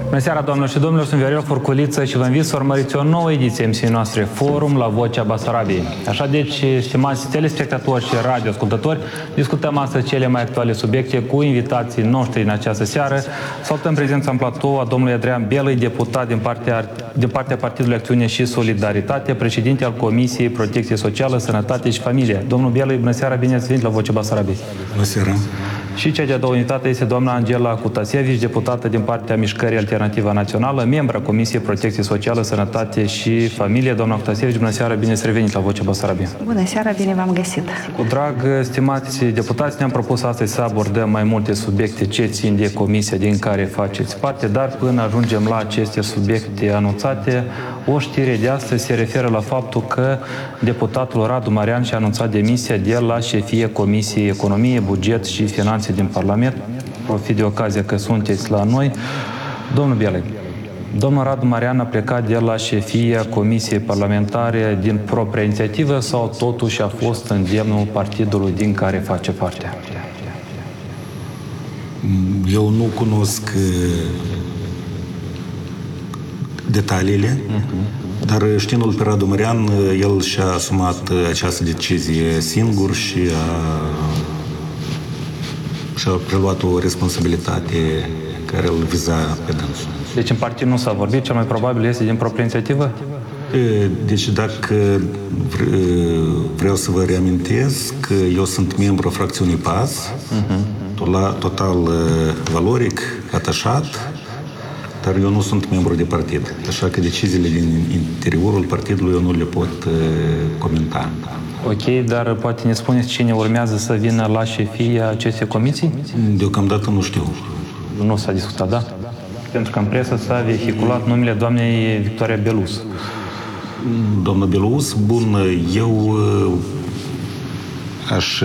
Bună seara, doamnelor și domnilor, sunt Viorel Furculiță și vă invit să urmăriți o nouă ediție emisiunii noastre Forum la Vocea Basarabiei. Așa deci, stimați telespectatori și radioascultători, discutăm astăzi cele mai actuale subiecte cu invitații noștri în această seară. Salutăm prezența în platou a domnului Adrian Belăi, deputat din partea Partidului Acțiune și Solidaritate, președinte al Comisiei Protecție Socială, Sănătate și Familie. Domnul Belăi, bună seara, bine ați venit la Vocea Basarabiei. Bună seara. Și cea de-a doua unitate este doamna Angela Cutasevici, deputată din partea Mișcării Alternativa Națională, membra Comisiei Protecție Socială, Sănătate și Familie. Doamna Cutasevici, bună seara, bine ați revenit la Vocea Basarabiei. Bună seara, bine v-am găsit. Cu drag, stimați deputați, ne-am propus astăzi să abordăm mai multe subiecte ce țin de comisia din care faceți parte, dar până ajungem la aceste subiecte anunțate, o știre de astăzi se referă la faptul că deputatul Radu Marian și-a anunțat demisia de la șefie Comisiei Economie, Buget și Finanțe din Parlament. Profit de ocazia că sunteți la noi. Domnul Belăi, domnul Radu Marian a plecat de la șefia Comisiei Parlamentare din propria inițiativă sau totuși a fost în demnul partidului din care face parte? Eu nu cunosc detaliile, dar știindu-l pe Radu Marian, el și-a asumat această decizie singur și și-a preluat o responsabilitate care îl viza pe dânsul. Deci în partid nu s-a vorbit, cel mai probabil este din propria inițiativă? Deci dacă vreau să vă reamintesc că eu sunt membru fracțiunii PAS, total valoric, atașat, dar eu nu sunt membru de partid. Așa că deciziile din interiorul partidului eu nu le pot comenta. Ok, dar poate ne spuneți cine urmează să vină la șefia acestei comisii? Deocamdată nu știu. Nu s-a discutat, da? Pentru că în presă s-a vehiculat numele doamnei Victoria Belus. Doamna Belus, bun, eu aș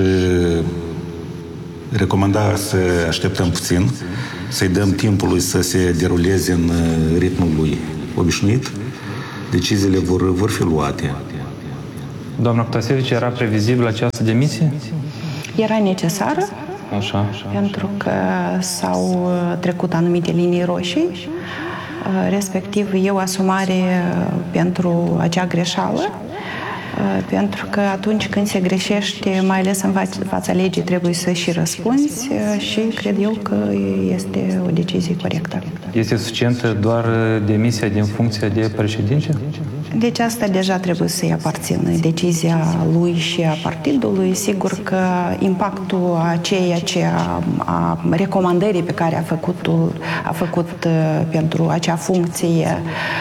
recomanda să așteptăm puțin, să-i dăm timpul lui să se deruleze în ritmul lui obișnuit. Deciziile vor fi luate. Doamna Cutasevici, era previzibil această demisie? Era necesară, Așa. pentru că s-au trecut anumite linii roșii, respectiv eu asumare pentru acea greșeală, pentru că atunci când se greșește, mai ales în fața legii, trebuie să și răspunzi și cred eu că este o decizie corectă. Este suficientă doar demisia din funcție de președinte? Deci asta deja trebuie să-i aparțină decizia lui și a partidului. Sigur că impactul a ceea ce a recomandării pe care a făcut pentru acea funcție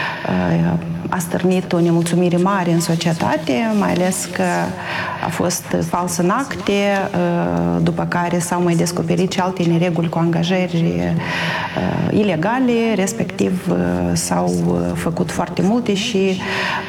a stârnit o nemulțumire mare în societate, mai ales că a fost fals în acte, după care s-au mai descoperit și alte nereguli cu angajări ilegale, respectiv s-au făcut foarte multe și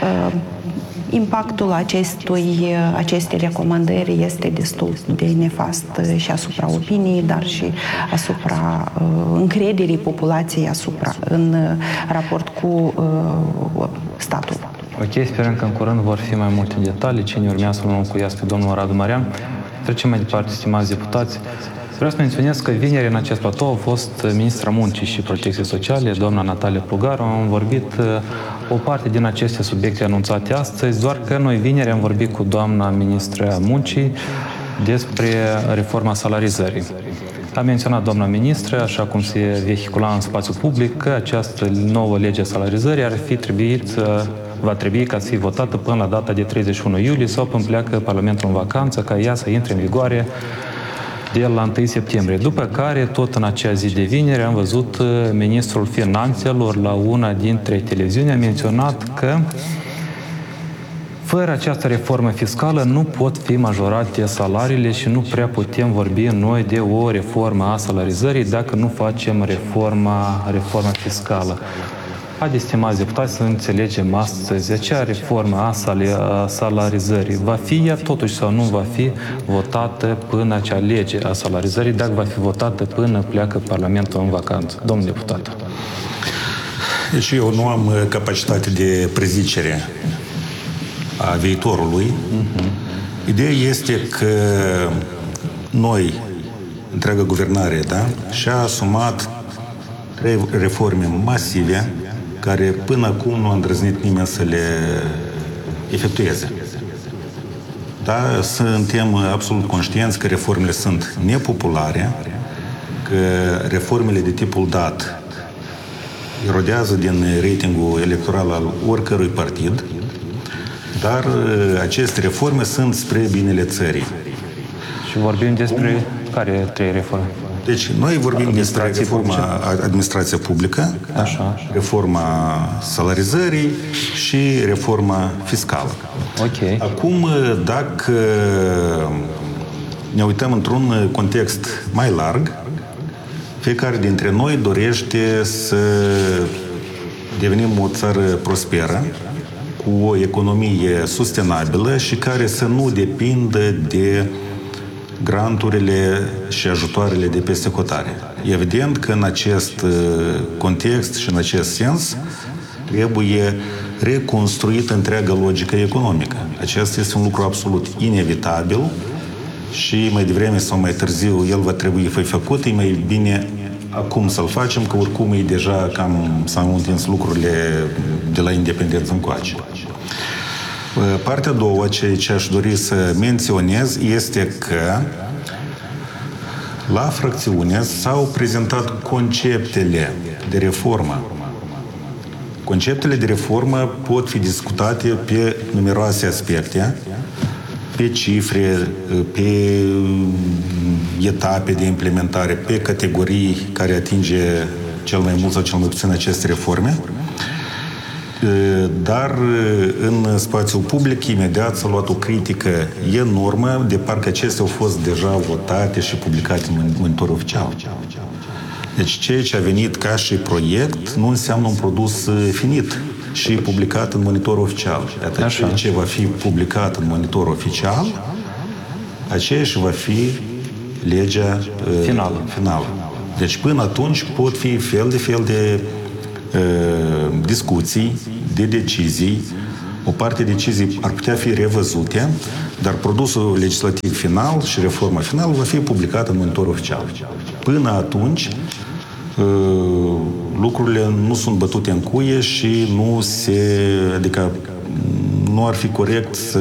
impactul acestei recomandări este destul de nefast și asupra opiniei, dar și asupra încrederii populației în raport cu statul. Ok, sperăm că în curând vor fi mai multe detalii. Cine urmează să-l înlocuiască pe domnul Radu Marian. Trecem mai departe, stimați deputați. Vreau să menționez că vineri în acest platou a fost ministra Muncii și Protecției Sociale, doamna Natalia Plugaru. Am vorbit o parte din aceste subiecte anunțate astăzi, doar că noi vineri am vorbit cu doamna ministra Muncii despre reforma salarizării. A menționat doamna ministră, așa cum se vehicula în spațiu public, că această nouă lege a salarizării va trebui ca să fie votată până la data de 31 iulie sau până pleacă Parlamentul în vacanță, ca ea să intre în vigoare de la 1 septembrie. După care, tot în acea zi de vineri, am văzut ministrul Finanțelor la una dintre televiziuni a menționat că fără această reformă fiscală nu pot fi majorate salariile și nu prea putem vorbi noi de o reformă a salarizării dacă nu facem reforma fiscală. Haideți, stimați deputați, să înțelegem astăzi acea reformă a salarizării. Va fi ea totuși sau nu va fi votată până acea lege a salarizării, dacă va fi votată până pleacă Parlamentul în vacanță? Domnul deputat. Deci eu nu am capacitate de prezicere a viitorului. Ideea este că noi, întreaga guvernare, da, și-a asumat 3 reforme masive care până acum nu a îndrăznit nimeni să le efectueze. Da, suntem absolut conștienți că reformele sunt nepopulare, că reformele de tipul dat erodează din ratingul electoral al oricărui partid, dar aceste reforme sunt spre binele țării. Și vorbim despre care 3 reforme? Deci, noi vorbim despre reforma administrației publică, reforma salarizării și reforma fiscală. Ok. Acum, dacă ne uităm într-un context mai larg, fiecare dintre noi dorește să devenim o țară prosperă, cu o economie sustenabilă și care să nu depindă de granturile și ajutoarele de peste hotare. Evident că în acest context și în acest sens trebuie reconstruită întreaga logică economică. Acesta este un lucru absolut inevitabil și mai devreme sau mai târziu el va trebui făcut. E mai bine acum să-l facem, că oricum e deja cam s-au întins lucrurile de la independență încoace. Partea a doua, ce aș dori să menționez, este că la fracțiune s-au prezentat conceptele de reformă. Conceptele de reformă pot fi discutate pe numeroase aspecte, pe cifre, pe etape de implementare, pe categorii care atinge cel mai mult sau cel mai puțin aceste reforme. Dar în spațiul public imediat s-a luat o critică enormă, de parcă acestea au fost deja votate și publicate în monitorul oficial. Deci ceea ce a venit ca și proiect nu înseamnă un produs finit și publicat în monitorul oficial. Iată, ceea ce va fi publicat în monitorul oficial, aceeași va fi legea finală. Deci până atunci pot fi fel de discuții, de decizii. O parte de decizii ar putea fi revăzute, dar produsul legislativ final și reforma finală va fi publicată în monitorul oficial. Până atunci, lucrurile nu sunt bătute în cuie și adică nu ar fi corect să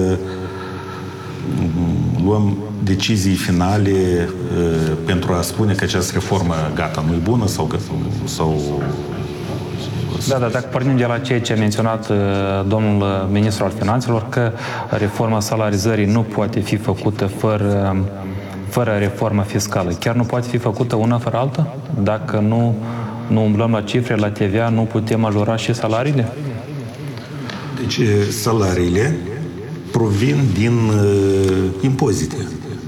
luăm decizii finale pentru a spune că această reformă gata, nu e bună sau Da, dacă pornim de la ceea ce a menționat domnul ministru al finanțelor, că reforma salarizării nu poate fi făcută fără reformă fiscală. Chiar nu poate fi făcută una fără alta? Dacă nu umblăm la cifre, la TVA, nu putem majora și salariile? Deci salariile provin din impozite.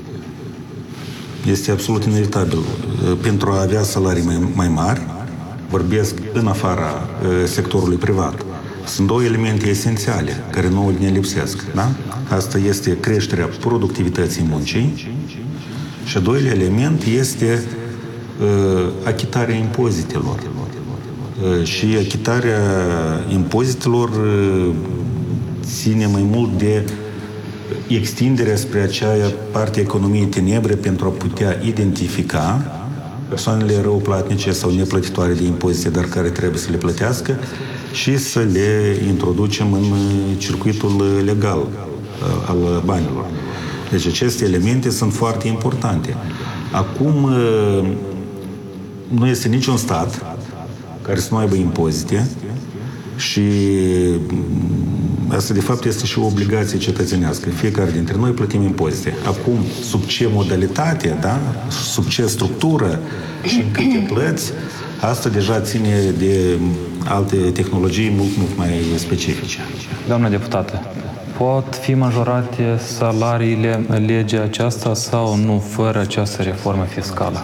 Este absolut inevitabil. Pentru a avea salarii mai mari, vorbesc în afara sectorului privat, sunt 2 elemente esențiale care nouă ne lipsesc. Da? Asta este creșterea productivității muncii și a doilea element este achitarea impozitelor. Și achitarea impozitelor ține mai mult de extinderea spre acea parte a economiei tenebre pentru a putea identifica persoanele răuplatnice sau neplătitoare de impozite, dar care trebuie să le plătească și să le introducem în circuitul legal al banilor. Deci aceste elemente sunt foarte importante. Acum nu este niciun stat care să nu aibă impozite și asta de fapt este și o obligație cetățenească. Fiecare dintre noi plătim impozite. Acum, sub ce modalitate, da? Sub ce structură și în câte plăți, asta deja ține de alte tehnologii mult mai specifice. Doamnă deputată, pot fi majorate salariile în legea aceasta sau nu fără această reformă fiscală?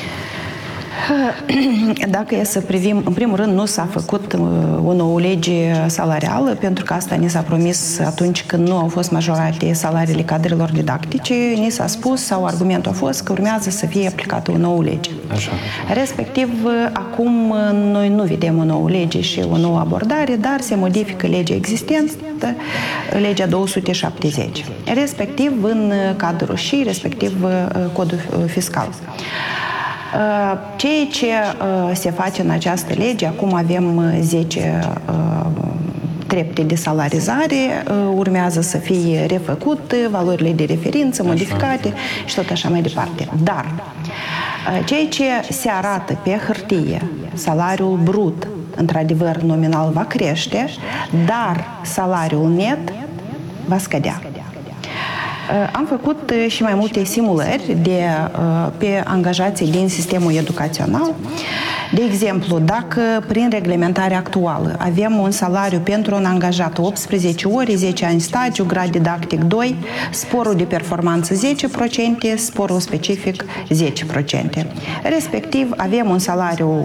Dacă e să privim, în primul rând nu s-a făcut o nouă lege salarială, pentru că asta ni s-a promis atunci când nu au fost majorate salariile cadrelor didactice, ni s-a spus sau argumentul a fost că urmează să fie aplicată o nouă lege. Așa. Respectiv, acum noi nu vedem o nouă lege și o nouă abordare, dar se modifică legea existentă, legea 270, respectiv în cadrul și respectiv codul fiscal. Ceea ce se face în această lege, acum avem 10 trepte de salarizare, urmează să fie refăcut, valorile de referință, modificate și tot așa mai departe. Dar ceea ce se arată pe hârtie, salariul brut, într-adevăr, nominal va crește, dar salariul net va scădea. Am făcut și mai multe simulări pe angajații din sistemul educațional. De exemplu, dacă prin reglementarea actuală avem un salariu pentru un angajat 18 ore, 10 ani stagiu, grad didactic 2, sporul de performanță 10%, sporul specific 10%. Respectiv, avem un salariu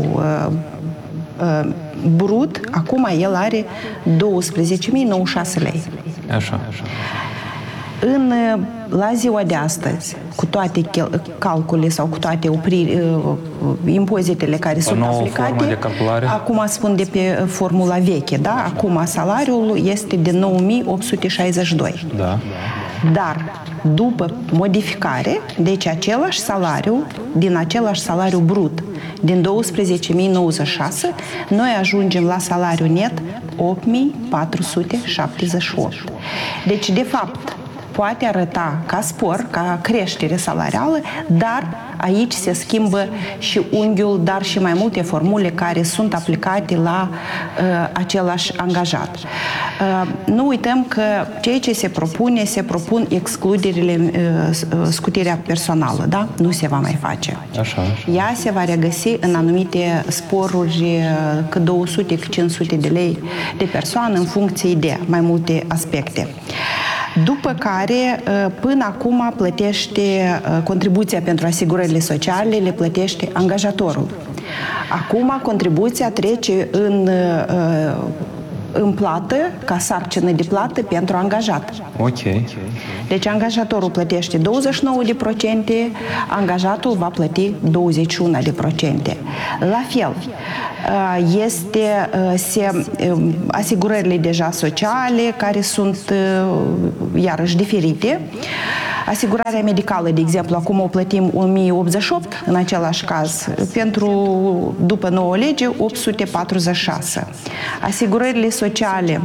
brut, acum el are 12.096 lei. Așa. La ziua de astăzi, cu toate calculele sau cu toate impozitele care sunt aplicate, acum spun de pe formula veche, da? Acum salariul este de 9.862. Da. Dar după modificare, deci același salariu, din același salariu brut, din 12.096, noi ajungem la salariu net 8.478. Deci, de fapt, poate arăta ca spor, ca creștere salarială, dar aici se schimbă și unghiul, dar și mai multe formule care sunt aplicate la același angajat. Nu uităm că ceea ce se propun excluderile, scutirea personală, da? Nu se va mai face. Așa. Ea se va regăsi în anumite sporuri, că 200, că 500 de lei de persoană, în funcție de mai multe aspecte. După care, până acum, plătește contribuția pentru asigurările sociale, le plătește angajatorul. Acum, contribuția trece în plată, ca sarcină de plată pentru angajat. Ok. Deci angajatorul plătește 29%, angajatul va plăti 21%. La fel, asigurările deja sociale, care sunt iarăși diferite. Asigurarea medicală, de exemplu, acum o plătim 1088, în același caz, după nouă lege, 846. Asigurările sociale,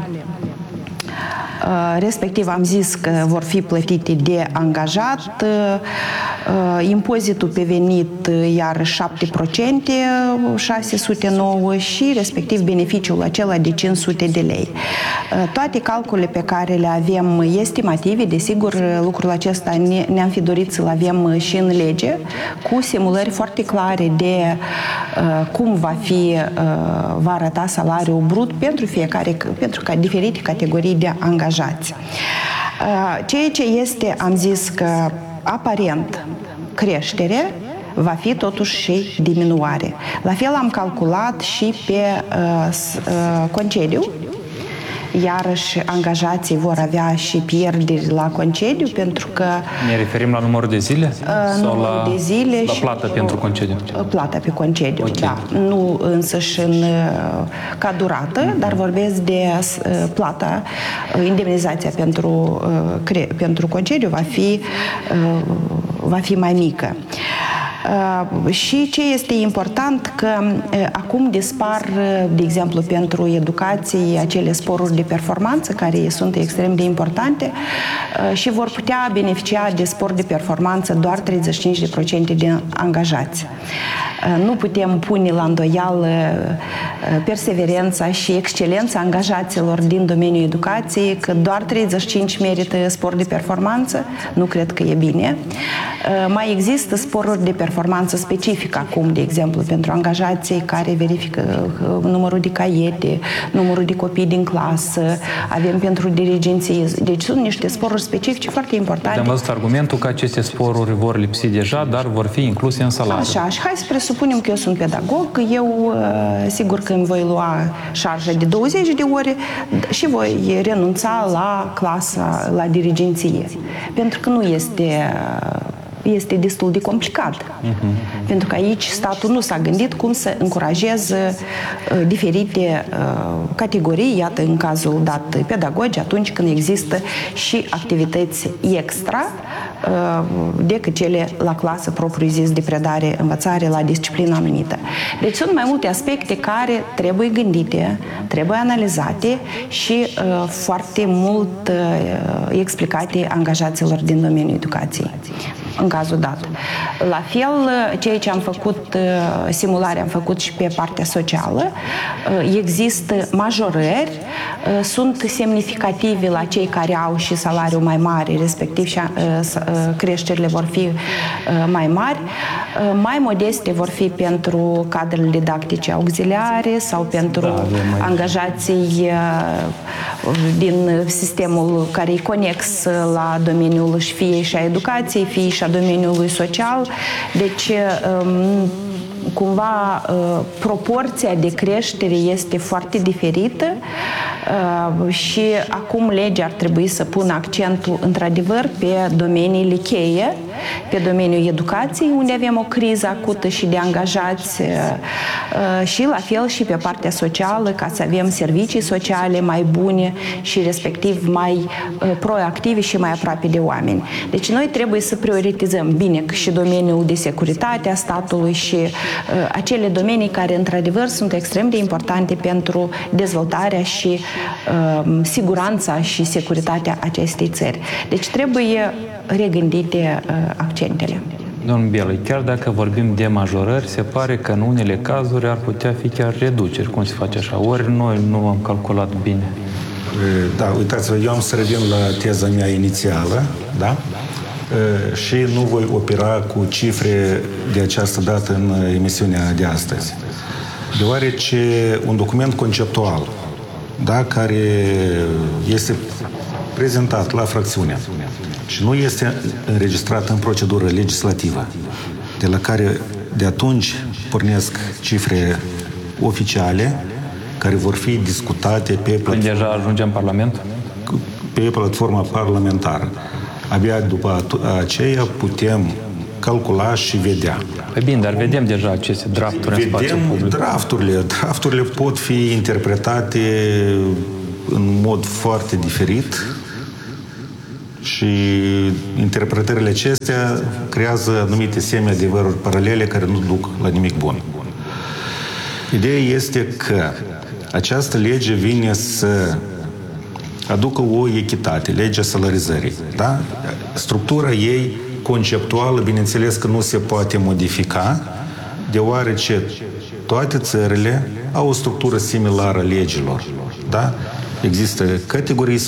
respectiv am zis că vor fi plătite de angajat, impozitul pe venit iar 7%, 609 și respectiv beneficiul acela de 500 de lei. Toate calculele pe care le avem estimative, desigur, lucrul acesta ne-am fi dorit să-l avem și în lege, cu simulări foarte clare de cum va arăta salariul brut pentru diferite categorii de angajați. Ceea ce este, am zis că aparent creștere, va fi totuși și diminuare. La fel am calculat și pe concediu. Iarăși, angajații vor avea și pierderi la concediu, pentru că... Ne referim la numărul de zile? Numărul de zile la și plată pentru concediu? Plata pe concediu, okay. Da. Nu însăși ca durată, dar vorbesc de plata, indemnizația pentru concediu va fi mai mică. Și ce este important, că acum dispar, de exemplu, pentru educație, acele sporuri de performanță, care sunt extrem de importante și vor putea beneficia de spor de performanță doar 35% din angajați. Nu putem pune la îndoială perseverența și excelența angajaților din domeniul educației, că doar 35 merită spor de performanță, nu cred că e bine. Mai există sporuri de performanță specific acum, de exemplu, pentru angajații care verifică numărul de caiete, numărul de copii din clasă, avem pentru dirigenții. Deci sunt niște sporuri specifice foarte importante. Am văzut argumentul că aceste sporuri vor lipsi deja, dar vor fi incluse în salariu. Așa, și hai să presupunem că eu sunt pedagog, eu sigur că îmi voi lua șarja de 20 de ore și voi renunța la clasa, la dirigenție. Pentru că nu este destul de complicat. Pentru că aici statul nu s-a gândit cum să încurajeze diferite categorii, iată, în cazul dat pedagogi, atunci când există și activități extra decât cele la clasă propriu-zis de predare, învățare la disciplină anumită. Deci sunt mai multe aspecte care trebuie gândite, trebuie analizate și foarte mult explicate angajaților din domeniul educației, în cazul dat. La fel, ceea ce am făcut, simularea am făcut și pe partea socială, există majorări, sunt semnificative la cei care au și salariul mai mare, respectiv și creșterile vor fi mai mari, mai modeste vor fi pentru cadrele didactice auxiliare sau pentru angajații din sistemul care e conex la domeniul fie și a educației, fie și a domeniului social. Deci, cumva, proporția de creștere este foarte diferită și acum legea ar trebui să pună accentul, într-adevăr, pe domeniile cheie, pe domeniul educației, unde avem o criză acută și de angajați și la fel și pe partea socială, ca să avem servicii sociale mai bune și respectiv mai proactive și mai aproape de oameni. Deci noi trebuie să prioritizăm bine și domeniul de securitate a statului și acele domenii care într-adevăr sunt extrem de importante pentru dezvoltarea și siguranța și securitatea acestei țări. Deci trebuie regândite accentele. Domnul Bielui, chiar dacă vorbim de majorări, se pare că în unele cazuri ar putea fi chiar reduceri. Cum se face așa? Ori noi nu am calculat bine. Da, uitați-vă, eu am să revin la teza mea inițială, da? Și nu voi opera cu cifre de această dată în emisiunea de astăzi. Deoarece un document conceptual, da, care este prezentat la fracțiune și nu este înregistrat în procedură legislativă, de la care de atunci pornesc cifre oficiale care vor fi discutate Când deja ajungem în Parlament? Pe platforma parlamentară. Abia după aceea putem calcula și vedea. Păi bine, dar vedem deja aceste drafturi în spațiul public. Drafturile pot fi interpretate în mod foarte diferit și interpretările acestea creează anumite semi-adevăruri paralele care nu duc la nimic bun. Ideea este că această lege vine să aducă o echitate, legea salarizării. Da? Structura ei conceptuală, bineînțeles că nu se poate modifica, deoarece toate țările au o structură similară legilor. Da? Există categorii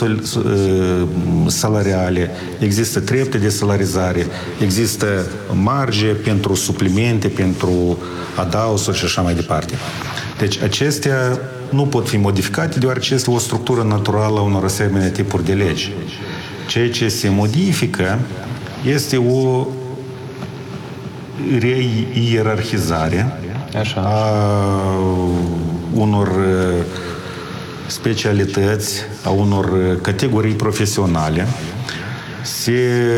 salariale, există trepte de salarizare, există marge pentru suplimente, pentru adaosuri și așa mai departe. Deci acestea nu pot fi modificate, deoarece este o structură naturală a unor asemenea tipuri de legi. Ceea ce se modifică este o reierarhizare a unor specialități, a unor categorii profesionale. Se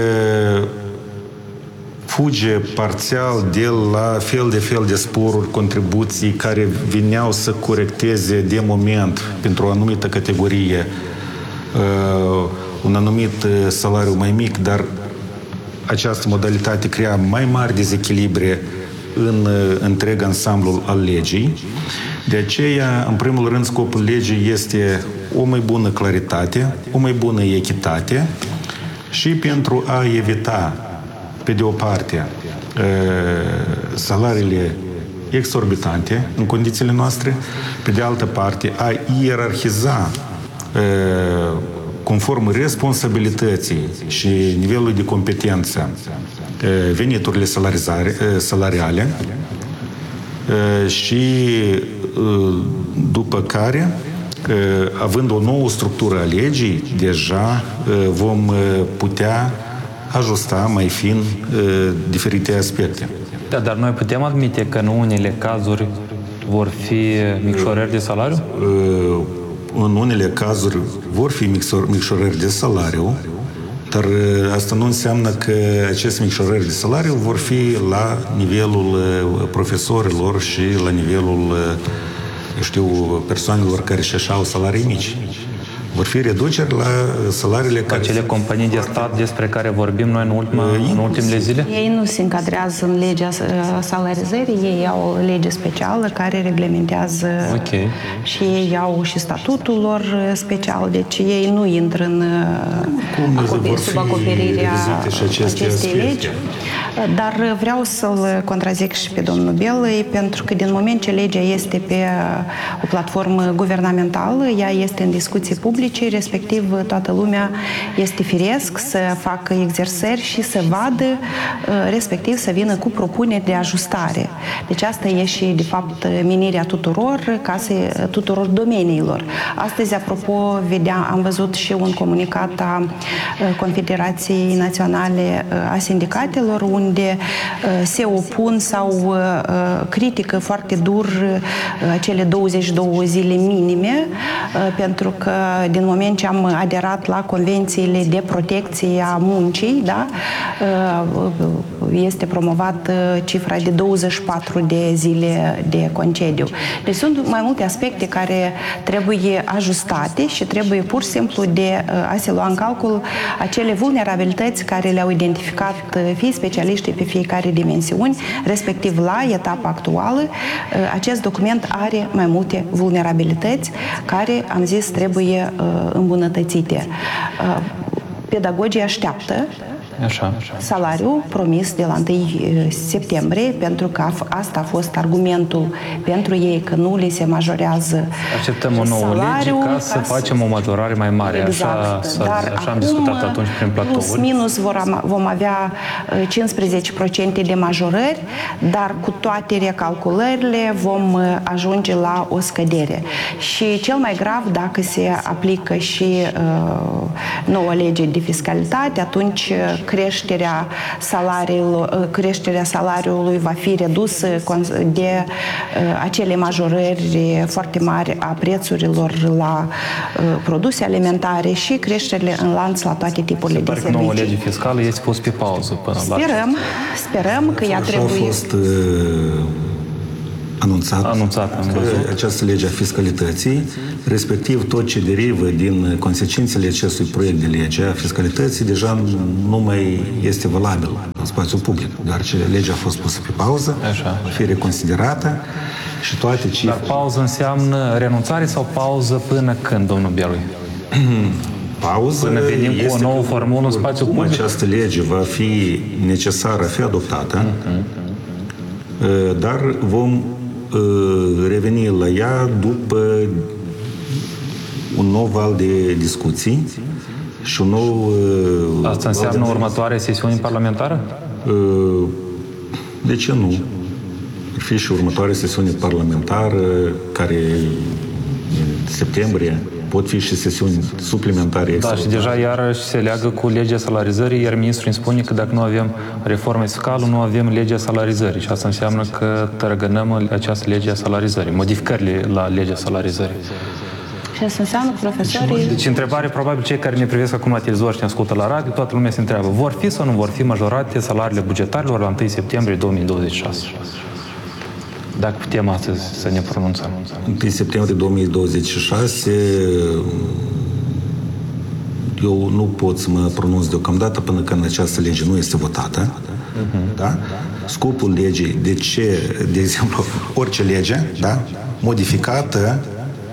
fuge parțial de la fel de sporuri, contribuții care vineau să corecteze de moment pentru o anumită categorie un anumit salariu mai mic, dar această modalitate crea mai mari dezechilibre în întreg ansamblul al legii. De aceea, în primul rând, scopul legii este o mai bună claritate, o mai bună echitate și pentru a evita, pe de o parte, salariile exorbitante în condițiile noastre, pe de altă parte, a ierarhiza conform responsabilității și nivelului de competență veniturile salariale și după care, având o nouă structură a legii, deja vom putea ajusta mai fin diferite aspecte. Da, dar noi putem admite că în unele cazuri vor fi micșorări de salariu? În unele cazuri vor fi micșorări de salariu, dar asta nu înseamnă că aceste micșorări de salariu vor fi la nivelul profesorilor și la nivelul, persoanelor care și așa au salarii mici. Vor fi reduceri la salariile care... Acele companii de stat despre care vorbim noi în ultimele zile? Ei nu se încadrează în legea salarizării, ei au o lege specială care reglementează și ei au și statutul lor special, deci ei nu intră în sub acoperirea acestei legi. Dar vreau să-l contrazic și pe domnul Belăi, pentru că din moment ce legea este pe o platformă guvernamentală, ea este în discuții publice, respectiv toată lumea este firesc să facă exersări și să vadă, respectiv să vină cu propuneri de ajustare. Deci asta e și, de fapt, menirea tuturor domeniilor. Astăzi, apropo, am văzut și un comunicat a Confederației Naționale a Sindicatelor, unde se opun sau critică foarte dur acele 22 zile minime, pentru că din moment ce am aderat la convențiile de protecție a muncii, da, este promovat cifra de 24 de zile de concediu. Deci sunt mai multe aspecte care trebuie ajustate și trebuie pur și simplu de a se lua în calcul acele vulnerabilități care le-au identificat fie specialiștii pe fiecare dimensiuni, respectiv la etapa actuală. Acest document are mai multe vulnerabilități care, am zis, trebuie îmbunătățite. Pedagogii așteaptă salariul promis de la 1 septembrie, pentru că asta a fost argumentul pentru ei că nu li se majorează Așteptăm o nouă lege ca să facem o majorare mai mare. Exact. Așa am discutat atunci prin platouri. Plus minus vom avea 15% de majorări, dar cu toate recalculările vom ajunge la o scădere. Și cel mai grav, dacă se aplică și noua lege de fiscalitate, atunci creșterea salariului va fi redusă de acele majorări foarte mari a prețurilor la produse alimentare și creșterile în lanț la toate tipurile de servicii. Noua lege fiscală este pus pe pauză până la... Sperăm că ea trebuie... A fost anunțat că această lege a fiscalității, respectiv tot ce derivă din consecințele acestui proiect de lege a fiscalității, deja nu mai este valabil în spațiul public, deoarece legea a fost pusă pe pauză, va fi reconsiderată și toate cifrele... Dar pauză înseamnă renunțare sau pauză până când, domnul Belui? Pauză până venim cu o nouă formulă în spațiul public? Această lege va fi necesară a fi adoptată, dar vom reveni la ea după un nou val de discuții și un nou... Asta înseamnă următoarea sesiune parlamentară? De ce nu? Ar fi și următoarea sesiune parlamentară, care în septembrie pot fi și sesiuni suplimentare. Da, și deja iarăși se leagă cu legea salarizării, iar ministrul îmi spune că dacă nu avem reformă fiscală, nu avem legea salarizării. Și asta înseamnă că tărăgănăm această lege a salarizării, modificările la legea salarizării. Și asta înseamnă profesorii... Deci întrebare, probabil cei care ne privesc acum la televizor și ne ascultă la radio, toată lumea se întreabă, vor fi sau nu vor fi majorate salariile bugetarilor la 1 septembrie 2026? Dacă putem astăzi să ne pronunțăm. 1 septembrie 2026, eu nu pot să mă pronunț deocamdată până când această lege nu este votată. Da? Scopul legii, de ce, de exemplu, orice lege, da, modificată,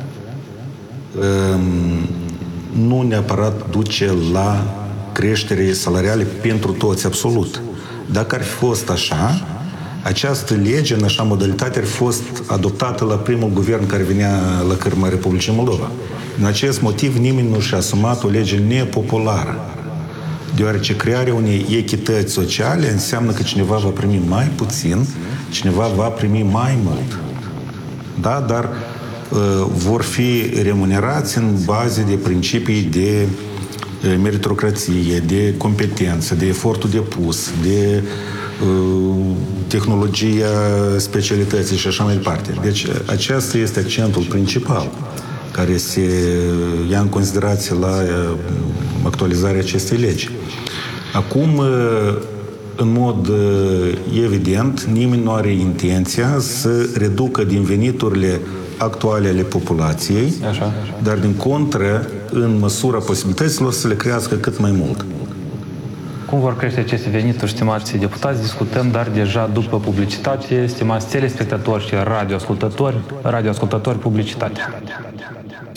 nu neapărat duce la creștere salariale pentru toți, absolut. Dacă ar fi fost așa, această lege, în așa modalitate, ar fi fost adoptată la primul guvern care venea la cârma Republicii Moldova. În acest motiv, nimeni nu și-a asumat o lege nepopulară, deoarece crearea unei echități sociale înseamnă că cineva va primi mai puțin, cineva va primi mai mult. Da? Dar vor fi remunerați în baze de principii de meritocrație, de competență, de efortul depus, de tehnologia specialității și așa mai departe. Deci acesta este accentul principal care se ia în considerație la actualizarea acestei legi. Acum, în mod evident, nimeni nu are intenția să reducă din veniturile actuale ale populației, Așa. dar din contră, în măsura posibilităților, să le crească cât mai mult. Cum vor crește aceste venituri, stimați deputați? Discutăm, dar deja după publicitate, stimați telespectatori și radioascultători, publicitate.